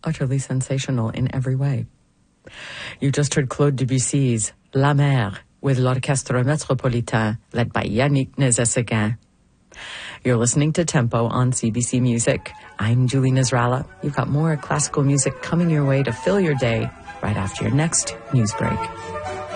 utterly sensational in every way. You just heard Claude Debussy's La Mer with l'Orchestre Métropolitain, led by Yannick Nézet-Séguin. You're listening to Tempo on CBC Music. I'm Julie Nasrallah. You've got more classical music coming your way to fill your day right after your next news break.